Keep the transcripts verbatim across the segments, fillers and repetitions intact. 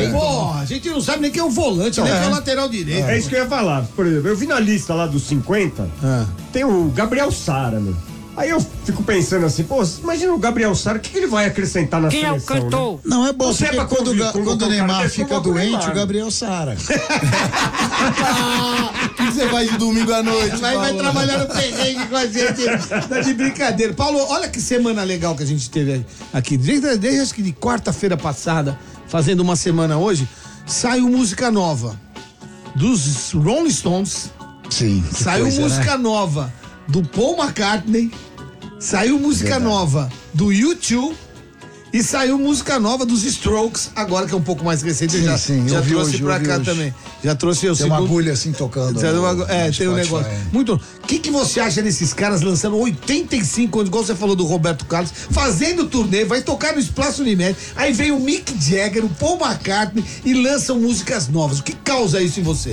direito. Pô, a gente não sabe nem quem é o volante, nem quem é o lateral direito. É isso que eu ia falar. Por exemplo, eu vi na lista lá dos cinquenta, Ah. tem o Gabriel Sara, meu. Aí eu fico pensando assim, pô, imagina o Gabriel Sara, o que, que ele vai acrescentar na Quem é o seleção? cantor? Né? Não, é bom, Você porque é pra quando, convi- o Ga- convocar quando o um cara Neymar desse, fica convoca o doente, Neymar. o Gabriel Sara. O que você faz de domingo à noite? Vai, vai Paulo? trabalhar no perrengue com a gente. Tá de brincadeira. Paulo, olha que semana legal que a gente teve aqui. Desde, desde acho que de quarta-feira passada, fazendo uma semana hoje, saiu música nova dos Rolling Stones. Sim. que Saiu coisa, música né? nova do Paul McCartney. Saiu música Verdade. nova do U dois. E saiu música nova dos Strokes, agora que é um pouco mais recente. Sim, já sim, já eu vi trouxe hoje, eu pra vi cá hoje. também. Já trouxe o Tem uma agulha assim tocando. Tem uma- no- É, no tem um Spotify. negócio. Muito. O que, que você acha desses caras lançando oitenta e cinco anos, igual você falou do Roberto Carlos, fazendo turnê, vai tocar no Espaço Unimed, aí vem o Mick Jagger, o Paul McCartney e lançam músicas novas. O que causa isso em você?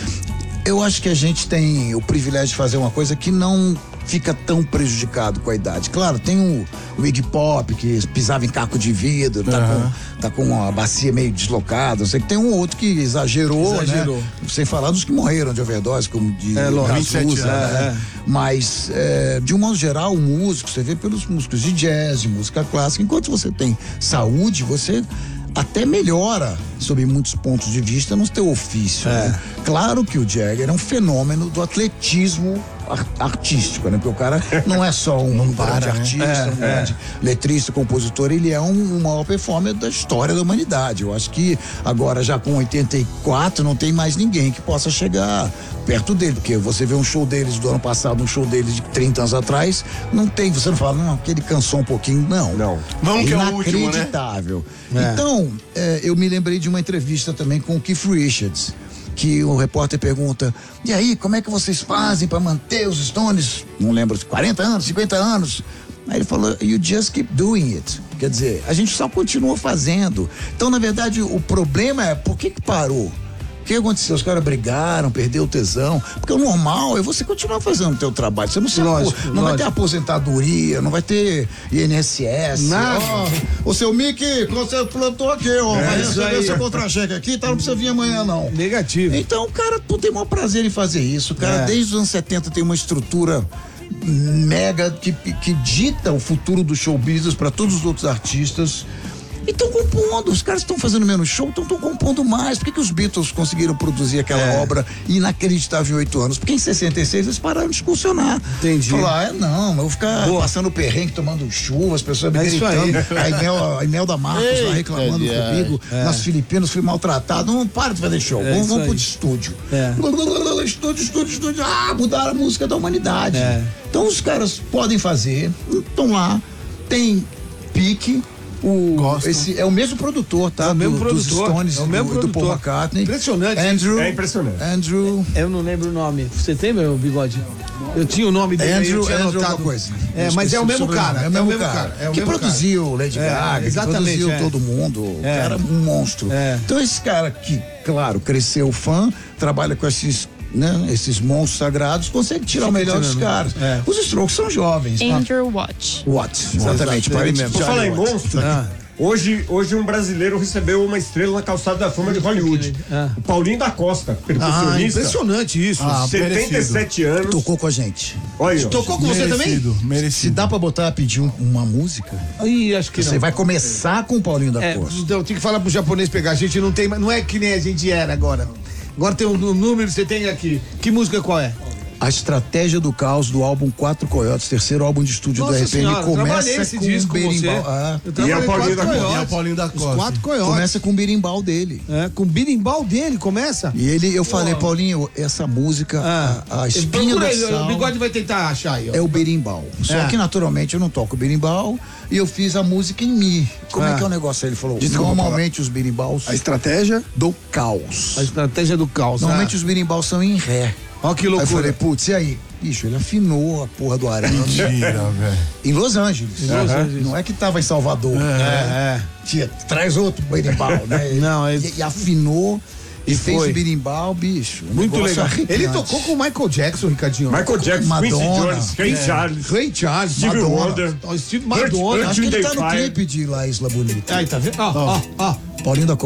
Eu acho que a gente tem o privilégio de fazer uma coisa que não fica tão prejudicado com a idade. Claro, tem o, o Iggy Pop, que pisava em caco de vidro, tá, com, tá com uma bacia meio deslocada. Eu sei que tem um outro que exagerou, Exagerou. né? Sem falar dos que morreram de overdose, como de É, lógico. vinte e sete Cazuza, anos, né? Mas, é, de um modo geral, o músico, você vê pelos músicos de jazz, de música clássica, enquanto você tem saúde, você até melhora sob muitos pontos de vista no teu ofício. É. Né? Claro que o Jagger é um fenômeno do atletismo ar- artístico, né? Porque o cara não é só um grande né? artista, É, um grande letrista, compositor, ele é um, um maior performer da história da humanidade. Eu acho que agora, já com oitenta e quatro, não tem mais ninguém que possa chegar perto dele, porque você vê um show deles do ano passado, um show deles de trinta anos atrás, não tem, você não fala, não, aquele cansou um pouquinho, não. Não. Vamos que é o último, né? Inacreditável. É. Então, é, eu me lembrei de uma entrevista também com o Keith Richards, que o repórter pergunta, e aí, como é que vocês fazem para manter os Stones, não lembro, quarenta anos, cinquenta anos? Aí ele falou, you just keep doing it. Quer dizer, a gente só continua fazendo. Então, na verdade, o problema é, por que que parou? O que aconteceu? Os caras brigaram, perdeu o tesão. Porque o normal é você continuar fazendo o teu trabalho. Você não, se Lógico, apo- não vai lógico. ter aposentadoria, não vai ter I N S S. Nada. Ó, ô, seu Mickey, você plantou aqui, ó. É vai isso receber aí. seu contra-cheque aqui, tá? Não precisa vir amanhã, não. Negativo. Então, o cara pô, tem o maior prazer em fazer isso. O cara, É. desde os anos setenta, tem uma estrutura mega que, que dita o futuro do show business para todos os outros artistas. E estão compondo, os caras estão fazendo menos show, estão compondo mais. Por que, que os Beatles conseguiram produzir aquela É. obra inacreditável em oito anos? Porque em sessenta e seis eles pararam de excursionar. Entendi. Falaram, ah, não, eu vou ficar Boa. passando perrengue, tomando chuva, as pessoas me É isso aí. gritando. A Inel, a Imelda Marcos lá Eita, reclamando diacho. comigo. Nas Filipinas fui maltratado. Não, para de fazer show. É vamos isso vamos pro aí. estúdio. É. Estúdio, estúdio, estúdio. Ah, mudaram a música da humanidade. É. Então os caras podem fazer, estão lá, tem pique. O, Gosto. esse é o mesmo produtor, tá? É o mesmo Do- produtor, Dos Stones, é o mesmo do, do Paul produtor. McCartney. Impressionante. Andrew. É impressionante. Andrew. Eu não lembro o nome. Você tem, meu bigode? Eu tinha o nome dele. Andrew, eu tinha Andrew anotado. alguma coisa. É, mas é o mesmo cara. É o mesmo cara. É o que mesmo produziu Lady É, Gaga, que exatamente, produziu é. todo mundo. O É. cara é um monstro. É. Então esse cara que, claro, cresceu fã, trabalha com esses, né, esses monstros sagrados, consegue tirar o melhor dos caras. É. Os Strokes são jovens. tá? Andrew Watch. What? Exatamente. Exato, parente ele mesmo. de Por falar em Charlie Watts. monstro, Ah. hoje, hoje um brasileiro recebeu uma estrela na calçada da fama de Hollywood. Ah. O Paulinho da Costa, Ah, percussionista, impressionante isso. Ah, setenta e sete anos. Tocou com a gente. Olha aí, ó. Tocou com você também? Merecido, Se merecido. dá pra botar, pedir um- uma música, Ih, acho que você não. vai começar com o Paulinho da É, Costa. então, tem que falar pro japonês pegar. A gente não tem, não é que nem a gente era agora. Agora tem um, um número, você tem aqui. Que música qual é? A Estratégia do Caos do álbum Quatro Coiotes, terceiro álbum de estúdio Nossa do R P M, senhora, eu trabalhei começa esse com disco um com você. berimbau. Ah, Eu trabalhei E a Paulinho quatro da Costa. coiotes. E a Paulinho da Os Costa. quatro coiotes. começa com o berimbau dele. É, com o birimbau dele, começa? E ele, eu falei, Paulinho, essa música, Ah, a, a espinha procura aí, dorsal o bigode vai tentar achar aí, ó. é o berimbau. Só É. que naturalmente eu não toco berimbau e eu fiz a música em mi. Como Ah. é que é o negócio? Aí ele falou, Desculpa, normalmente os berimbaus A estratégia? do caos. A estratégia do caos. Normalmente ah. os berimbaus são em ré. Ó que Aí eu loucura. falei, putz, e aí? Bicho, ele afinou a porra do arame Mentira, velho. em Los Angeles. Em Los Angeles. Não é que tava em Salvador. É, né? Tia, traz outro berimbau, né? Não, é- e, e afinou e, E fez foi. o berimbau, bicho. um Muito negócio legal. arrepiante. Ele tocou com o Michael Jackson, Ricardinho. Michael Jackson, Quincy Madonna. Jones, Ray É. Charles. Ray Charles, Stevie Madonna. Wonder. Ó, Steve Hurt- Madonna. Hurt Acho que ele tá no Day Fire. clipe de La Isla Bonita. Aí, tá vendo? Ó, ó, ó. Paulinho da